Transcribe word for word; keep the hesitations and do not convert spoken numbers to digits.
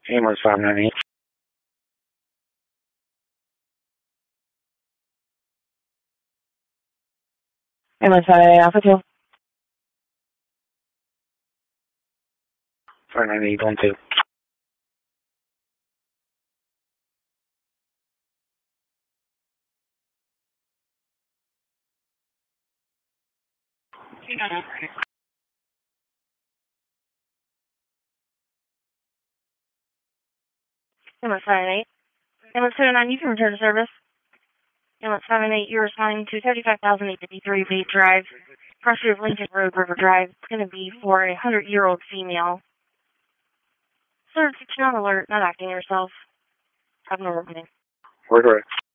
Ambulance five nine eight. Ambulance five nine eight, Alpha two. five nine eight one two. Ambulance five nine eight. Ambulance two nine, you can return to service. Ambulance five nine eight, you're responding to thirty-five thousand eight hundred fifty-three Bay Drive, crossing of Lincoln Road, River Drive. It's going to be for a hundred-year-old female. Sir, if you're not alert, not acting yourself, have no warning. We're correct.